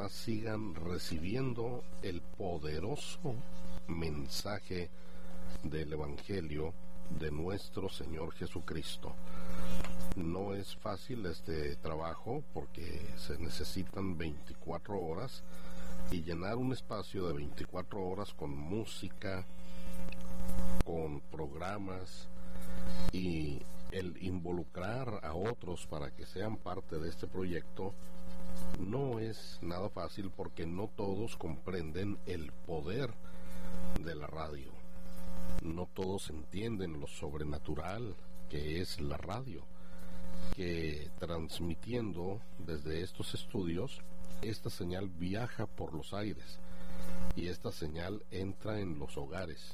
personas sigan recibiendo el poderoso mensaje del Evangelio de nuestro Señor Jesucristo. No es fácil este trabajo porque se necesitan 24 horas y llenar un espacio de 24 horas con música, con programas y el involucrar a otros para que sean parte de este proyecto no es nada fácil porque no todos comprenden el poder de la radio. No todos entienden lo sobrenatural que es la radio, que transmitiendo desde estos estudios, esta señal viaja por los aires y esta señal entra en los hogares,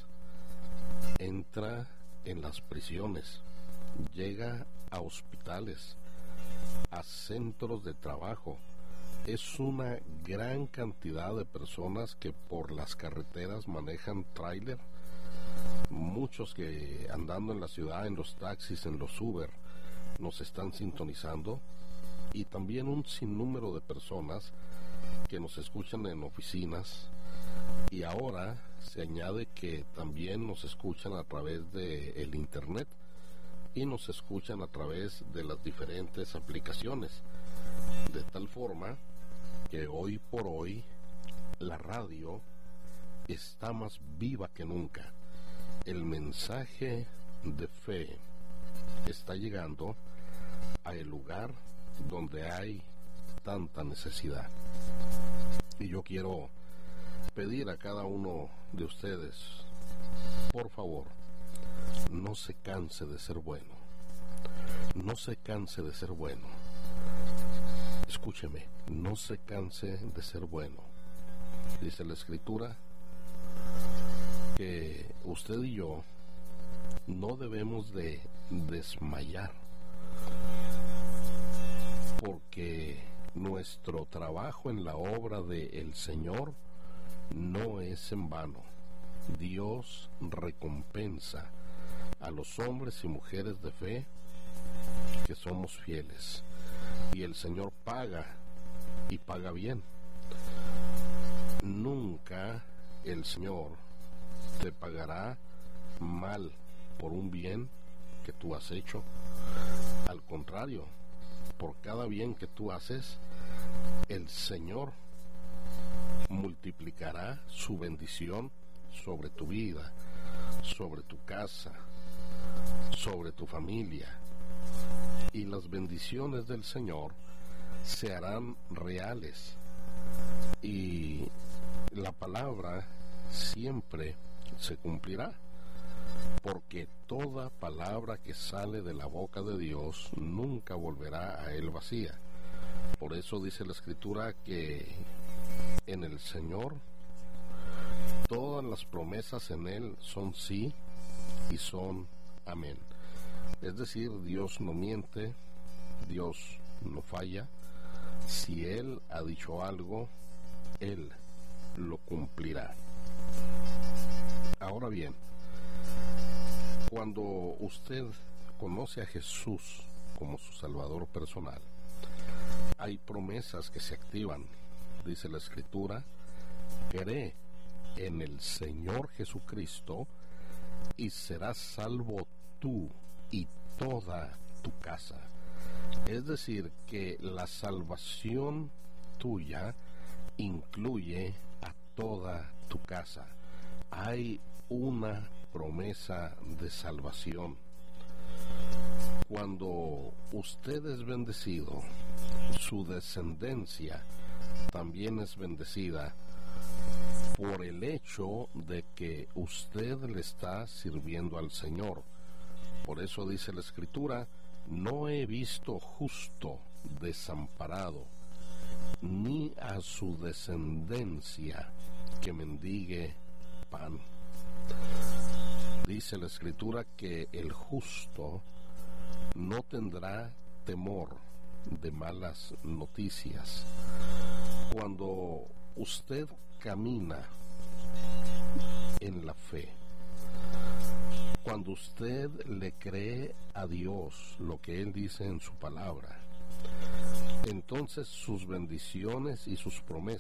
entra en las prisiones, llega a hospitales, a centros de trabajo. Es una gran cantidad de personas que por las carreteras manejan tráiler, muchos que andando en la ciudad, en los taxis, en los Uber, nos están sintonizando, y también un sinnúmero de personas que nos escuchan en oficinas, y ahora se añade que también nos escuchan a través de el internet y nos escuchan a través de las diferentes aplicaciones, de tal forma que hoy por hoy la radio está más viva que nunca. El mensaje de fe está llegando a el lugar donde hay tanta necesidad. Y yo quiero pedir a cada uno de ustedes, por favor, no se canse de ser bueno. No se canse de ser bueno. Escúcheme, no se canse de ser bueno. Dice la Escritura que usted y yo no debemos de desmayar, porque nuestro trabajo en la obra del Señor no es en vano. Dios recompensa a los hombres y mujeres de fe que somos fieles, y el Señor paga, y paga bien. Nunca el Señor te pagará mal por un bien que tú has hecho. Al contrario, por cada bien que tú haces, el Señor multiplicará su bendición sobre tu vida, sobre tu casa, sobre tu familia, y las bendiciones del Señor se harán reales, y la palabra siempre se cumplirá, porque toda palabra que sale de la boca de Dios nunca volverá a él vacía. Por eso dice la Escritura que en el Señor todas las promesas en él son sí y son amén. Es decir, Dios no miente, Dios no falla. Si él ha dicho algo, él lo cumplirá. Ahora bien, cuando usted conoce a Jesús como su Salvador personal, hay promesas que se activan. Dice la Escritura: cree en el Señor Jesucristo y serás salvo tú y toda tu casa. Es decir, que la salvación tuya incluye a toda tu casa. Hay una promesa de salvación. Cuando usted es bendecido, su descendencia también es bendecida por el hecho de que usted le está sirviendo al Señor. Por eso dice la Escritura: no he visto justo desamparado, ni a su descendencia que mendigue pan. Dice la Escritura que el justo no tendrá temor de malas noticias. Cuando usted camina en la fe, cuando usted le cree a Dios lo que Él dice en su palabra, entonces sus bendiciones y sus promesas